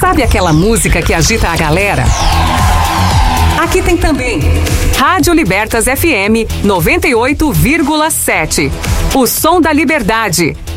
Sabe aquela música que agita a galera? Aqui tem também Rádio Libertas FM 98,7. O som da liberdade.